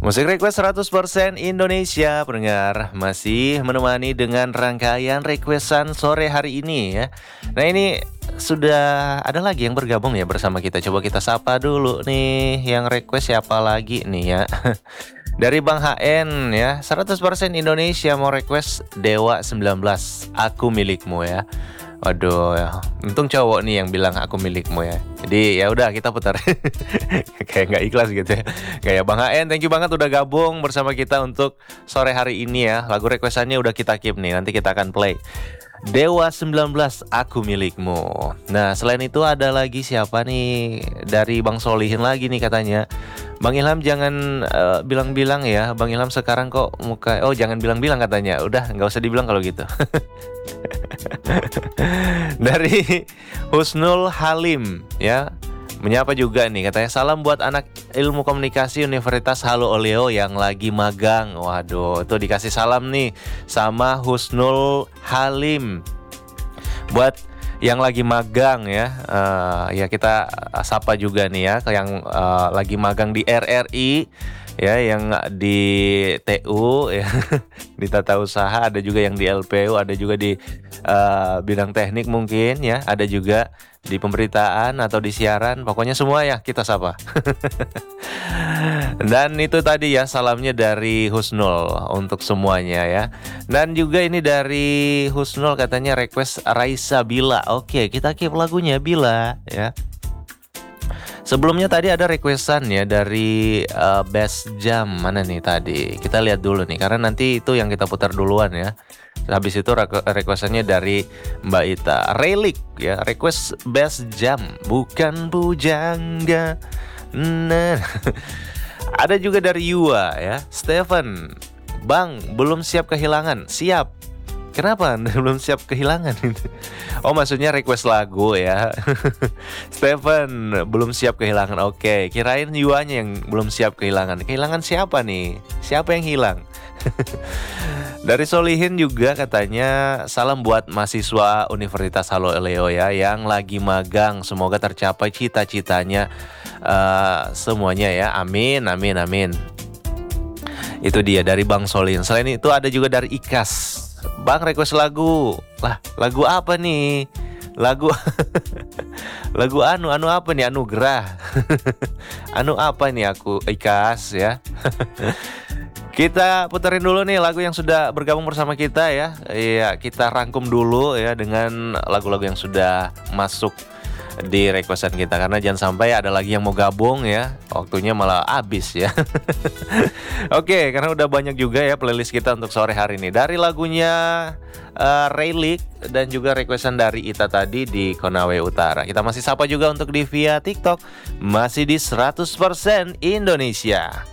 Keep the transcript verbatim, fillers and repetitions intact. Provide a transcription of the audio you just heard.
Musik request seratus persen Indonesia, pendengar, masih menemani dengan rangkaian requestan sore hari ini ya. Nah ini sudah ada lagi yang bergabung ya bersama kita. Coba kita sapa dulu nih, yang request siapa lagi nih ya. Dari Bang H N ya, seratus persen Indonesia mau request Dewa sembilan belas, Aku Milikmu ya. Waduh, ya. Untung cowok nih yang bilang aku milikmu ya. Jadi ya udah kita putar. Kayak nggak ikhlas gitu ya. Kayak Bang H N, thank you banget udah gabung bersama kita untuk sore hari ini ya. Lagu requestannya udah kita keep nih, nanti kita akan play. Dewa sembilan belas, Aku Milikmu. Nah selain itu ada lagi siapa nih? Dari Bang Solihin lagi nih katanya, Bang Ilham jangan uh, bilang-bilang ya. Bang Ilham sekarang kok muka, oh jangan bilang-bilang katanya. Udah nggak usah dibilang kalau gitu. Dari Husnul Halim ya, menyapa juga nih, katanya salam buat anak ilmu komunikasi Universitas Halo Oleo yang lagi magang. Waduh, itu dikasih salam nih sama Husnul Halim buat yang lagi magang ya. Uh, ya kita sapa juga nih ya, yang uh, lagi magang di R R I ya, yang di T U ya, di tata usaha, ada juga yang di L P U, ada juga di uh, bidang teknik mungkin ya, ada juga di pemberitaan atau di siaran, pokoknya semua ya kita sapa. Dan itu tadi ya salamnya dari Husnul untuk semuanya ya. Dan juga ini dari Husnul katanya request Raisa Bila. Oke, kita keep lagunya Bila ya. Sebelumnya tadi ada requestan ya dari uh, Best Jam. Mana nih tadi? Kita lihat dulu nih, karena nanti itu yang kita putar duluan ya. Habis itu requestannya dari Mbak Ita Relik ya, request Best Jam, bukan bujangga. Nah. Ada juga dari Yua ya, Stephen, Bang belum siap kehilangan. Siap. Kenapa Anda belum siap kehilangan? Oh maksudnya request lagu ya. Stephen belum siap kehilangan. Oke, kirain Yuanya yang belum siap kehilangan. Kehilangan siapa nih? Siapa yang hilang? Dari Solihin juga katanya salam buat mahasiswa Universitas Halo Oleo ya, yang lagi magang. Semoga tercapai cita-citanya uh, semuanya ya. Amin, amin, amin. Itu dia dari Bang Solihin. Selain itu ada juga dari Ikas. Bang request lagu. Lah, lagu apa nih? Lagu lagu anu anu apa nih? Anugerah. Anu apa nih aku Ikas ya. Kita puterin dulu nih lagu yang sudah bergabung bersama kita ya. Iya, kita rangkum dulu ya dengan lagu-lagu yang sudah masuk di requestan kita, karena jangan sampai ada lagi yang mau gabung ya, waktunya malah habis ya. Oke, karena udah banyak juga ya playlist kita untuk sore hari ini. Dari lagunya uh, Relik dan juga requestan dari Ita tadi di Konawe Utara. Kita masih sapa juga untuk di via TikTok, masih di seratus persen Indonesia.